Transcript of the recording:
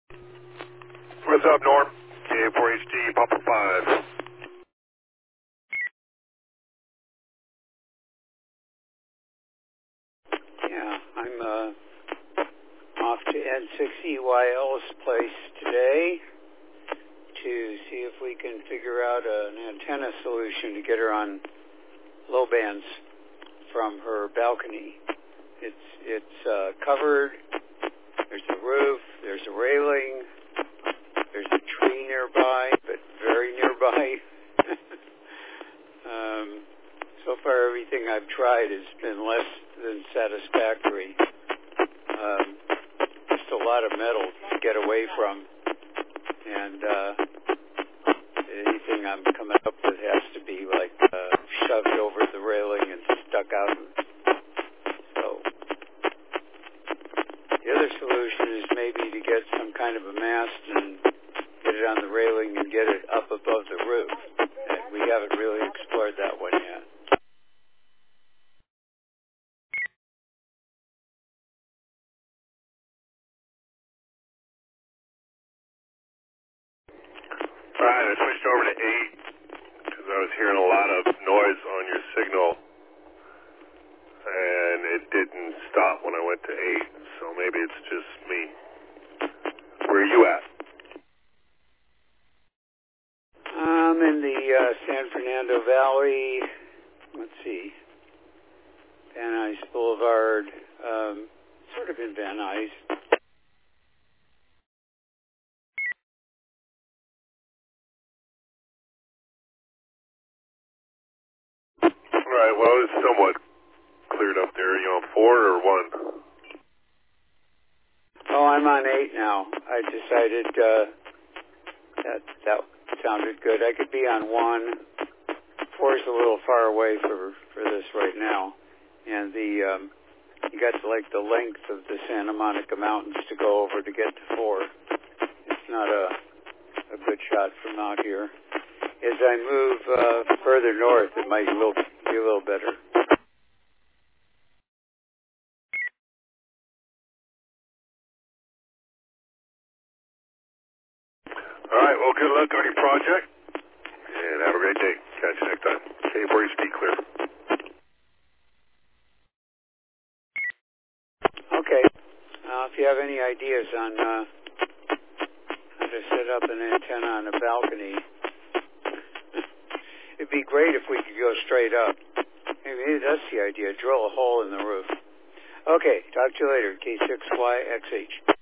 What's up, Norm? K4HD, Papa 5. Yeah, I'm off to N6EYL's place today to see if we can figure out an antenna solution to get her on low bands from her balcony. It's covered. There's a roof. There's a railing. There's a tree nearby, but very nearby. So far, everything I've tried has been less than satisfactory. Just a lot of metal to get away from, and anything I'm coming up with has to be like shoved over the railing and stuck out. So the other solution is maybe to get some kind of a mast and get it on the railing and get it up above the roof. And we haven't really explored that one yet. Alright, I switched over to 8 because I was hearing a lot of noise on your signal, and it didn't stop when I went to 8, so maybe it's just me. Where are you at? I'm in the San Fernando Valley. Let's see, Van Nuys Boulevard, sort of in Van Nuys. Alright, well, it's somewhat cleared up there. Are you on 4 or 1? Oh, I'm on 8 now. I decided that sounded good. I could be on 1. 4 is a little far away for this right now, and you got like the length of the Santa Monica Mountains to go over to get to 4. It's not a good shot from out here. As I move further north, it might be a little better. Alright, well, good luck on your project, and have a great day. Catch you next time. K4HD clear. Okay. If you have any ideas on how to set up an antenna on a balcony, it'd be great if we could go straight up. Maybe that's the idea. Drill a hole in the roof. Okay. Talk to you later. K6YXH.